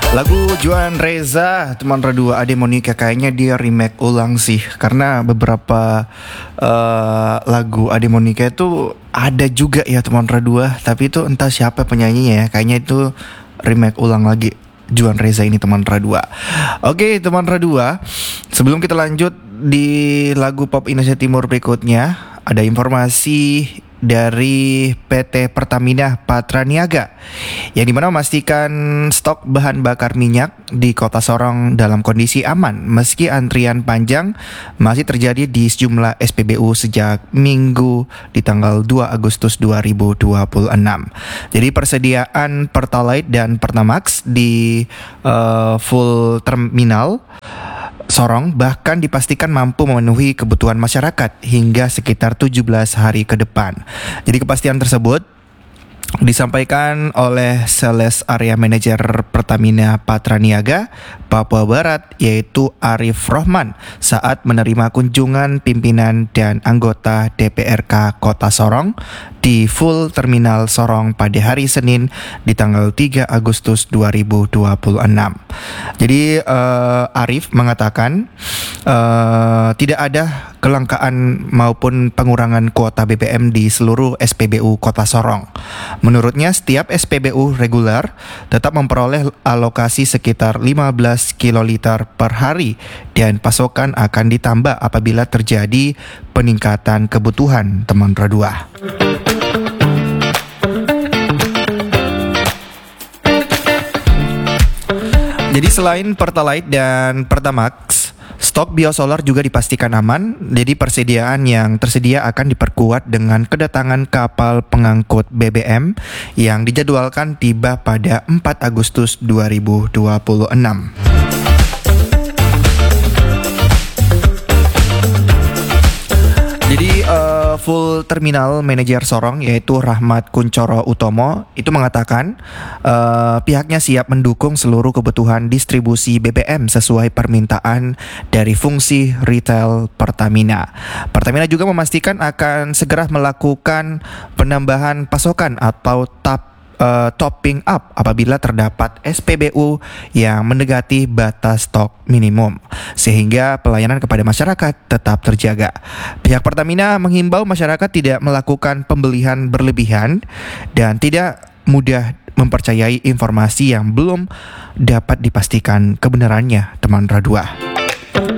Lagu Juan Reza, teman Radua Ade Monica, kayaknya dia remake ulang sih. Karena beberapa lagu Ade Monica itu ada juga ya teman Radua, tapi itu entah siapa penyanyinya ya. Kayaknya itu remake ulang lagi Juan Reza ini teman Radua. Oke teman Radua, sebelum kita lanjut di lagu pop Indonesia Timur berikutnya, ada informasi dari PT Pertamina Patraniaga yang dimana memastikan stok bahan bakar minyak di Kota Sorong dalam kondisi aman meski antrian panjang masih terjadi di sejumlah SPBU sejak Minggu di tanggal 2 Agustus 2026. Jadi persediaan Pertalite dan Pertamax di full terminal Sorong bahkan dipastikan mampu memenuhi kebutuhan masyarakat hingga sekitar 17 hari ke depan. Jadi kepastian tersebut disampaikan oleh Sales Area Manager Pertamina Patraniaga Papua Barat, yaitu Arif Rohman, saat menerima kunjungan pimpinan dan anggota DPRK Kota Sorong di full terminal Sorong pada hari Senin di tanggal 3 Agustus 2026. Jadi Arif mengatakan tidak ada kelangkaan maupun pengurangan kuota BBM di seluruh SPBU Kota Sorong. Menurutnya setiap SPBU reguler tetap memperoleh alokasi sekitar 15 kiloliter per hari dan pasokan akan ditambah apabila terjadi peningkatan kebutuhan teman Radua. Jadi selain Pertalite dan Pertamax, stok biosolar juga dipastikan aman. Jadi persediaan yang tersedia akan diperkuat dengan kedatangan kapal pengangkut BBM yang dijadwalkan tiba pada 4 Agustus 2026. Jadi full terminal manajer Sorong yaitu Rahmat Kuncoro Utomo itu mengatakan pihaknya siap mendukung seluruh kebutuhan distribusi BBM sesuai permintaan dari fungsi retail Pertamina. Pertamina juga memastikan akan segera melakukan penambahan pasokan atau topping up apabila terdapat SPBU yang mendekati batas stok minimum sehingga pelayanan kepada masyarakat tetap terjaga. Pihak Pertamina menghimbau masyarakat tidak melakukan pembelian berlebihan dan tidak mudah mempercayai informasi yang belum dapat dipastikan kebenarannya teman Radua.